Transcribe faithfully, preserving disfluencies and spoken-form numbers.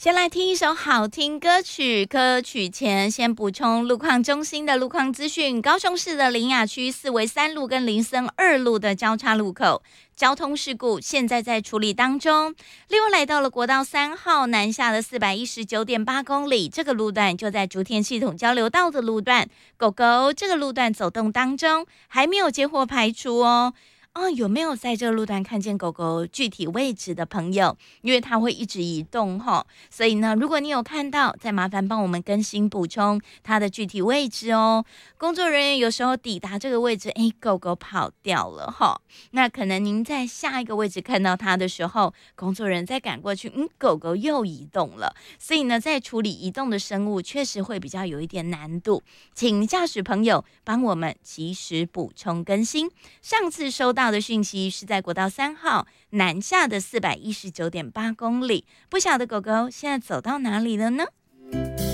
先来听一首好听歌曲，歌曲前先补充路况中心的路况资讯。高雄市的苓雅区四维三路跟林森二路的交叉路口交通事故现在在处理当中。另外来到了国道三号南下的四百一十九点八公里，这个路段就在竹田系统交流道的路段，狗狗这个路段走动当中，还没有接获排除哦。哦，有没有在这个路段看见狗狗具体位置的朋友？因为它会一直移动哈，所以呢，如果你有看到，再麻烦帮我们更新补充它的具体位置哦。工作人员有时候抵达这个位置，哎，狗狗跑掉了哈，那可能您在下一个位置看到它的时候，工作人员再赶过去，嗯，狗狗又移动了，所以呢，在处理移动的生物确实会比较有一点难度，请驾驶朋友帮我们及时补充更新。上次收到到的讯息是在国道三号南下的四百一十九点八公里，不晓得狗狗现在走到哪里了呢？